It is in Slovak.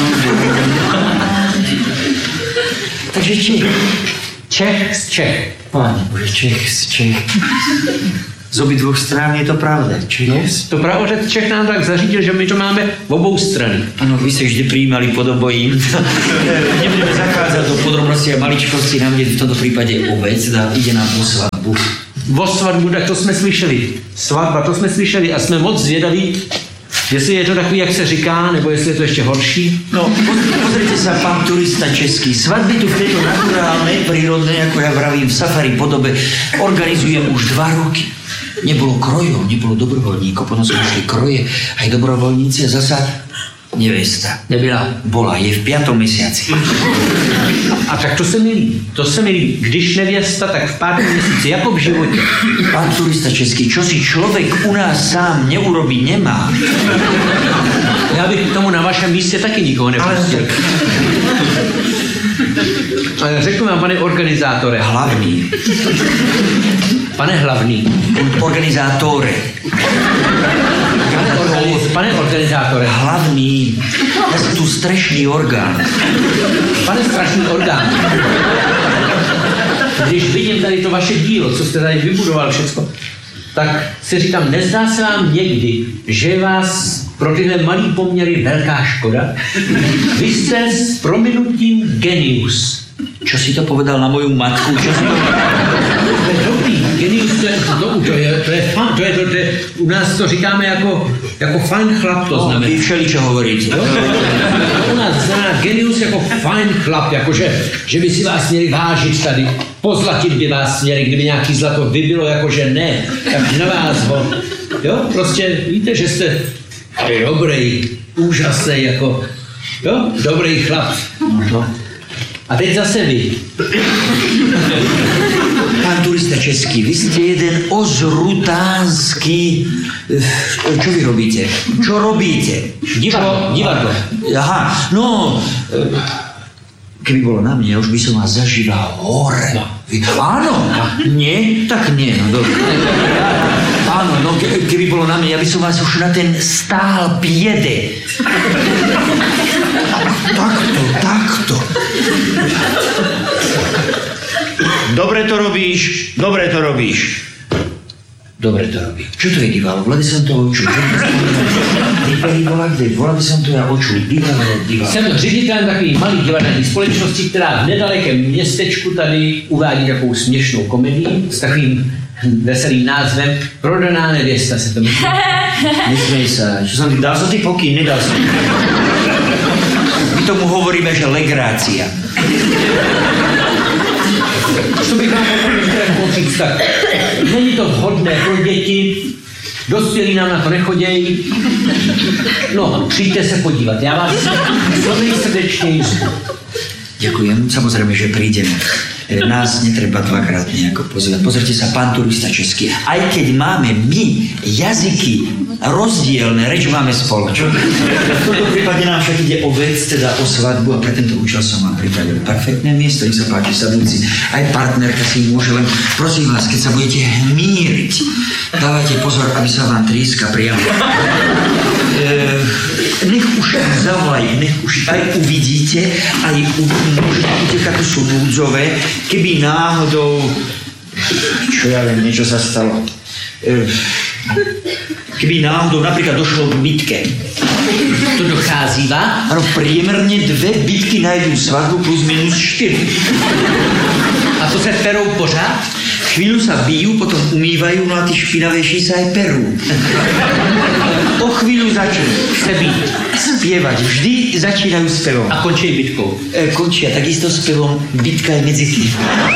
Takže Čech z Čech. Páne Bože, Čech z Čech. Z obidvoch strán je to pravda. To pravořec Čech nám tak zařídil, že my to máme v obou strany. Áno, vy ste vždy prijímali pod obojím. Nebudeme zachádzať do podrobnosti a maličkosti, nám ide v tomto prípade o vec, ide nám o svatbu. O svatbu, tak to jsme slyšeli. Svatba, to jsme slyšeli a jsme moc zvědaví, jestli je to takový, jak se říká, nebo jestli je to ještě horší. No, pozrite sa, pán turista český. Svadby tu v tejto naturálnej, prírodnej, ako ja vravím, v safari podobe organizujem už 2 roky. Nebolo krojov, nebolo dobrovoľníkov, potom sú išli kroje, aj dobrovoľníci a zasa nevesta. Nebyla. Bola, je v 5. mesiaci. A tak to se mi líbí. Když nevěsta, tak v 5. měsíci, jako v životě. Pán turista český, čo si človek u nás sám neurobiť nemá. Já bych k tomu na vašem místě taky nikoho nepustil. Ale řeknu vám, pane organizátore. Hlavný. Pane hlavný. Organizátore. Pane organizátore. Hlavný. Ja som tu strešný orgán. Pane strašný orgán. Když vidím tady to vaše dílo, co jste tady vybudoval všecko, tak si říkám, nezdá se vám někdy, že je vás pro tyhle malý poměry velká škoda? Vy jste s prominutím genius. Čo si to povedal na moju matku? Čo si to... To je dobrý. Genius, to je u nás to říkáme jako fajn chlap, to znamená. Vy všeličo hovoríte. U nás znamená genius jako fajn chlap, jakože že by si vás měli vážit tady. Pozlatit by vás měli, kdyby nějaký zlato vybilo, jakože ne, tak na vás ho. Jo, prostě víte, že jste dobrý, úžasný, jako, jo, dobrý chlap. No. A teď zase vy. Pán turista český, vy ste jeden ozrutánsky... Čo vy robíte? Čo robíte? Divadlo. Aha, no... Keby bolo na mne, už by som vás zažíval hore. No. Áno, nie? Tak nie, no dobre. Áno, no keby bolo na mne, ja by som vás už na ten stál piede. Takto. Dobre to robíš. Čo to je divalo? Vlady som to očul. Volal by som to ja očul. Divalo. Jsem ředitelem takový malý divadelní společnosti, která v nedalekém městečku tady uvádí takovou směšnou komedii s takovým veselým názvem Prodaná nevěsta se to myslí. Nesmej sa. Dal som ty pokyn, nedal som. My tomu hovoríme, že legrácia. Co bych vám mohl říct, tak není to vhodné pro děti, dospělí nám na to nechodějí. No, přijďte se podívat, já vás velmi srdečně jistím. Ďakujem, samozrejme, že prídeme. Nás netreba dvakrát nejako pozvať. Pozrite sa, pán turista český, aj keď máme my jazyky rozdielne, reč máme spoločnú. V tomto prípade nám však ide o vec, teda o svadbu a pre tento účel som vám pripravil perfektné miesto, nech sa páči sadnúci. Aj partnerka si môže, len prosím vás, keď sa budete hmíriť, dávajte pozor, aby sa vám tríska priamo. Nech už zavolajú, nech už aj uvidíte, aj môžete utekať, to sú núdzové, keby náhodou, čo ja viem, niečo sa stalo. Keby náhodou napríklad došlo k bitke. To docházíva? Áno, priemerne 2 bitky na jednu svadbu plus minus 4. A to se perou pořád? Chvíľu sa bijú, potom umývajú, no a tí špinavejší sa aj perú. O chvíľu začnú spievať. Vždy začínajú spevom. A končí bitkou. Končia takisto spevom, bitka je medzi tým.